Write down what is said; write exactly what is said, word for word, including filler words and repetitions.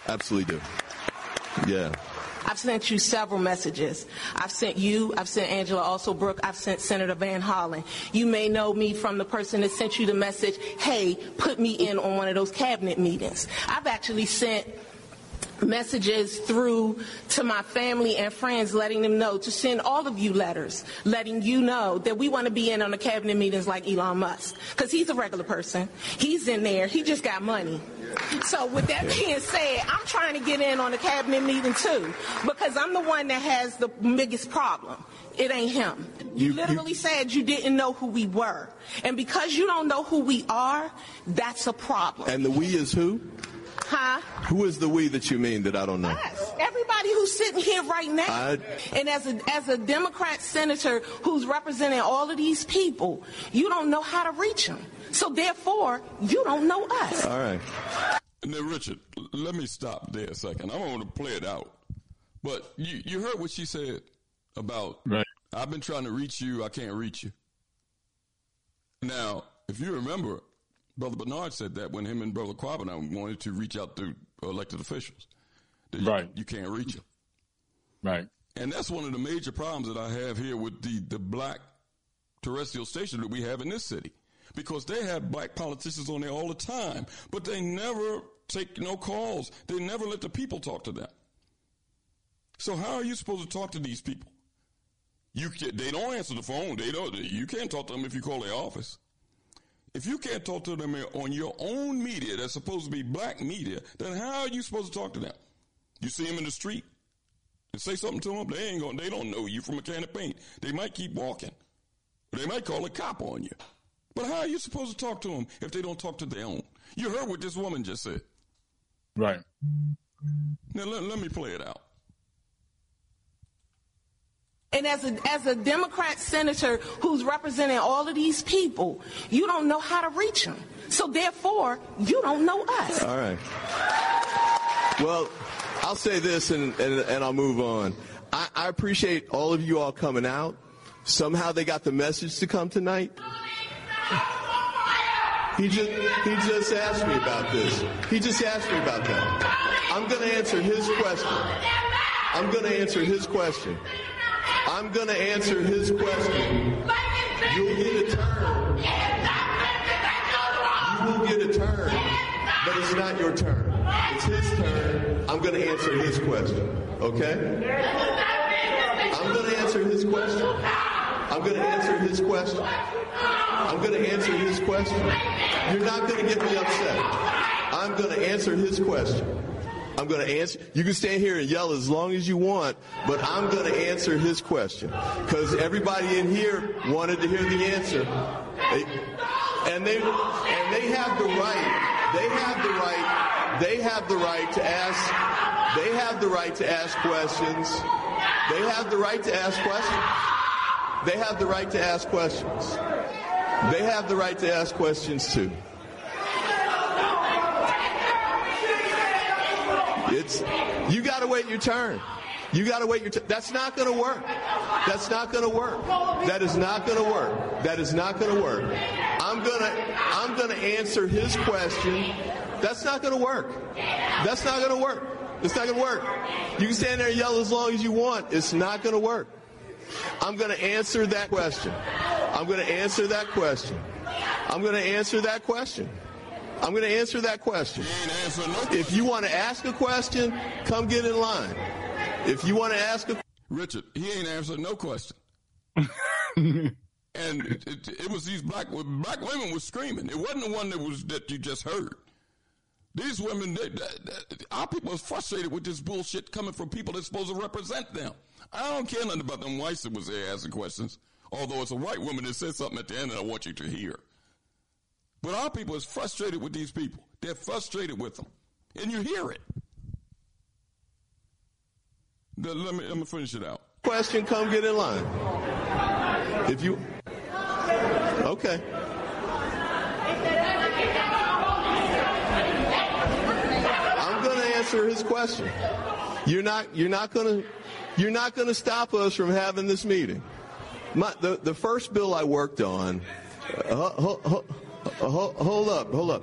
Absolutely do. Yeah. I've sent you several messages. I've sent you, I've sent Angela Alsobrooke, I've sent Senator Van Hollen. You may know me from the person that sent you the message, hey, put me in on one of those cabinet meetings. I've actually sent messages through to my family and friends letting them know to send all of you letters letting you know that we want to be in on the cabinet meetings like Elon Musk, because he's a regular person. He's in there. He just got money. So with that being said, I'm trying to get in on the cabinet meeting too, because I'm the one that has the biggest problem. It ain't him. You, you literally you, said you didn't know who we were, and because you don't know who we are, that's a problem. And the we is who? Huh? Who is the we that you mean that I don't know? Us. Everybody who's sitting here right now. I... And as a, as a Democrat senator who's representing all of these people, you don't know how to reach them. So therefore, you don't know us. All right. Now, Richard, let me stop there a second. I want to play it out. But you, you heard what she said about, right. I've been trying to reach you, I can't reach you. Now, if you remember, Brother Bernard said that when him and Brother Quabbin wanted to reach out to elected officials. That you, right. You can't reach them. Right. And that's one of the major problems that I have here with the, the black terrestrial station that we have in this city. Because they have black politicians on there all the time, but they never take no calls. They never let the people talk to them. So how are you supposed to talk to these people? You can, they don't answer the phone. They don't. You can't talk to them if you call their office. If you can't talk to them on your own media that's supposed to be black media, then how are you supposed to talk to them? You see them in the street and say something to them, they ain't going. They don't know you from a can of paint. They might keep walking, or they might call a cop on you. But how are you supposed to talk to them if they don't talk to their own? You heard what this woman just said. Right. Now let, let me play it out. And as a, as a Democrat senator who's representing all of these people, you don't know how to reach them. So therefore, you don't know us. All right. Well, I'll say this and, and, and I'll move on. I, I appreciate all of you all coming out. Somehow they got the message to come tonight. He just, he just asked me about this. He just asked me about that. I'm going to answer his question. I'm going to answer his question. I'm going to answer his question. You'll get a turn. You will get a turn, but it's not your turn. It's his turn. I'm going to answer his question. Okay? I'm going to answer his question. I'm going to answer his question. I'm going to answer his question. You're not going to get me upset. I'm going to answer his question. I'm going to answer. You can stand here and yell as long as you want, but I'm going to answer his question because everybody in here wanted to hear the answer, they, and they and they have the right. They have the right. They have the right to ask. They have the right to ask questions. They have the right to ask questions. They have the right to ask questions. They have the right to ask questions too. It's, you got to wait your turn. You got to wait your turn. That's not going to work. That's not going to work. That is not going to work. That is not going to work. I'm going to, I'm going to answer his question. That's not going to work. That's not going to work. It's not going to work. You can stand there and yell as long as you want. It's not going to work. I'm going to answer that question. I'm going to answer that question. I'm going to answer that question. I'm going to answer that question. If you want to ask a question, come get in line. If you want to ask a Richard, he ain't answered no question. And it, it, it was these black black women were screaming. It wasn't the one that was that you just heard. These women, they, they, they, our people are frustrated with this bullshit coming from people that's supposed to represent them. I don't care nothing about them whites that was there asking questions, although it's a white woman that said something at the end that I want you to hear. But our people is frustrated with these people. They're frustrated with them. And you hear it. The, let me, let me finish it out. Question, come get in line. If you, okay. I'm going to answer his question. You're not, you're not going to, you're not going to stop us from having this meeting. My, the, the first bill I worked on, uh, ho, ho, ho, hold up, hold up.